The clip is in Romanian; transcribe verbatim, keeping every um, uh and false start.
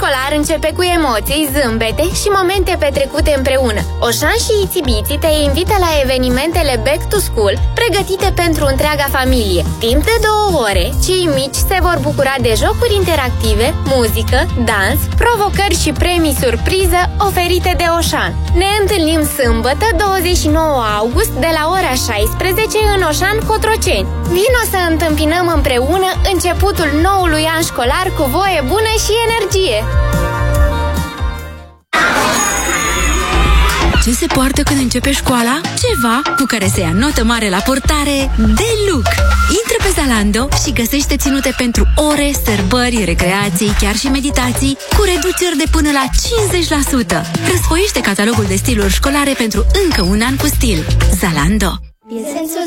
școlar începe cu emoții, zâmbete și momente petrecute împreună. Oșan și Itsy-Bitsy te invită la evenimentele Back to School, pregătite pentru întreaga familie. Timp de două ore, cei mici se vor bucura de jocuri interactive, muzică, dans, provocări și premii surpriză oferite de Oșan. Ne întâlnim sâmbătă, douăzeci și nouă august, de la ora șaisprezece în Oșan, Cotroceni. Vino să întâmpinăm împreună începutul noului an școlar cu voie bună și energie! Ce se poartă când începe școala? Ceva cu care se ia notă mare la portare de look. Intră pe Zalando și găsește ținute pentru ore, sărbări, recreații, chiar și meditații, cu reduceri de până la cincizeci la sută. Răsfoiește catalogul de stiluri școlare pentru încă un an cu stil. Zalando.